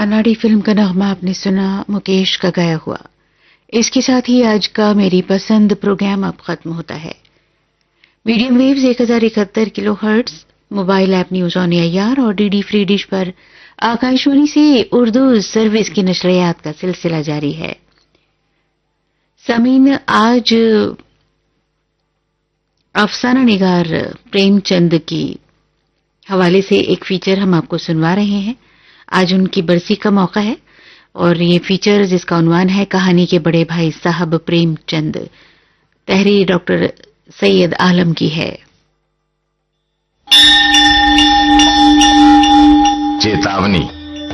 अनाड़ी फिल्म का नगमा आपने सुना, मुकेश का गाया हुआ। इसके साथ ही आज का मेरी पसंद प्रोग्राम अब खत्म होता है। Medium waves 1071 kilohertz, mobile app news on AIR और डीडी फ्री डिश पर आकाशवाणी से उर्दू सर्विस की नशरियात का सिलसिला जारी है। समीन, आज अफसाना निगार प्रेमचंद की हवाले से एक फीचर हम आपको सुनवा रहे हैं। आज उनकी बरसी का मौका है और ये फीचर जिसका उन्वान है कहानी के बड़े भाई साहब प्रेमचंद, तहरीर डॉक्टर सैयद आलम की है। चेतावनी।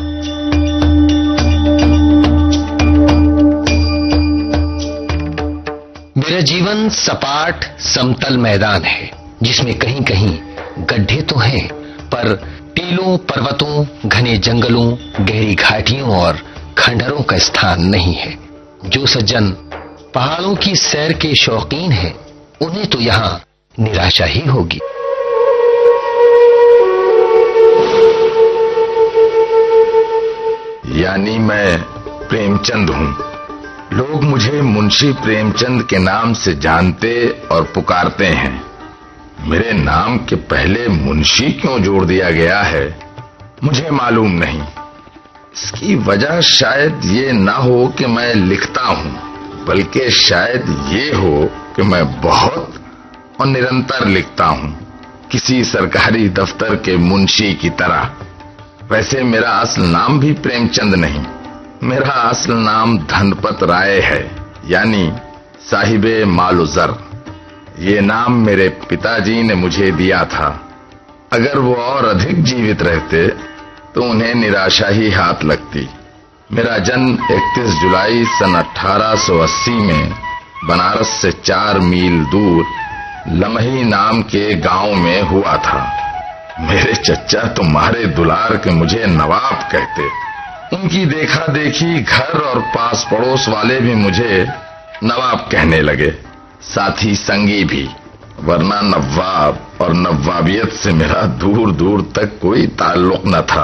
मेरा जीवन सपाट समतल मैदान है जिसमें कहीं कहीं गड्ढे तो हैं, पर टीलों, पर्वतों, घने जंगलों, गहरी घाटियों और खंडरों का स्थान नहीं है। जो सज्जन पहाड़ों की सैर के शौकीन हैं, उन्हें तो यहाँ निराशा ही होगी। यानी मैं प्रेमचंद हूँ। लोग मुझे मुंशी प्रेमचंद के नाम से जानते और पुकारते हैं। मेरे नाम के पहले मुंशी क्यों जोड़ दिया गया है, मुझे मालूम नहीं। इसकी वजह शायद ये ना हो कि मैं लिखता हूँ, बल्कि शायद ये हो कि मैं बहुत और निरंतर लिखता हूँ, किसी सरकारी दफ्तर के मुंशी की तरह। वैसे मेरा असल नाम भी प्रेमचंद नहीं, मेरा असल नाम धनपत राय है, यानी साहिबे मालुजर। ये नाम मेरे पिताजी ने मुझे दिया था। अगर वो और अधिक जीवित रहते तो उन्हें निराशा ही हाथ लगती। मेरा जन्म 31 जुलाई सन 1880 में बनारस से 4 मील दूर लमही नाम के गांव में हुआ था। मेरे चच्चा तुम्हारे दुलार के मुझे नवाब कहते। उनकी देखा देखी घर और पास पड़ोस वाले भी मुझे नवाब कहने लगे, साथ ही संगी भी, वरना नवाब और नवाबियत से मेरा दूर दूर तक कोई ताल्लुक न था।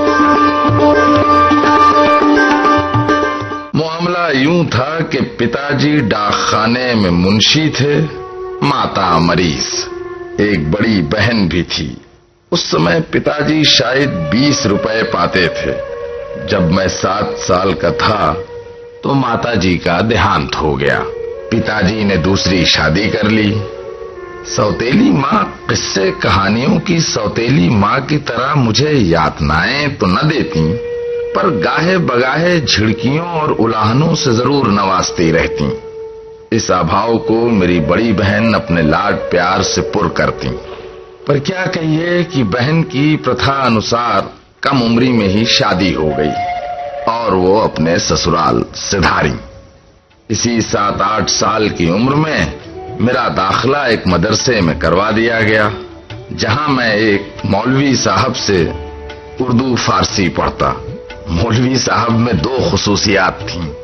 मामला यूं था कि पिताजी डाकखाने में मुंशी थे, माता मरीज, एक बड़ी बहन भी थी। उस समय पिताजी शायद 20 रुपए पाते थे। जब मैं 7 साल का था तो माताजी का देहांत हो गया। पिताजी ने दूसरी शादी कर ली। सौतेली माँ किस्से कहानियों की सौतेली माँ की तरह मुझे यातनाएं तो न देती, पर गाहे बगाहे झिड़कियों और उलाहनों से जरूर नवाजती रहती। इस अभाव को मेरी बड़ी बहन अपने लाड प्यार से पुर करती। पर क्या कहिए कि बहन की प्रथा अनुसार कम उम्री में ही शादी हो गई और वो अपने ससुराल सिधारी। इसी 7-8 साल की उम्र में मेरा दाखिला एक मदरसे में करवा दिया गया, जहां मैं एक मौलवी साहब से उर्दू फारसी पढ़ता। मौलवी साहब में 2 खुसूसियात थीं।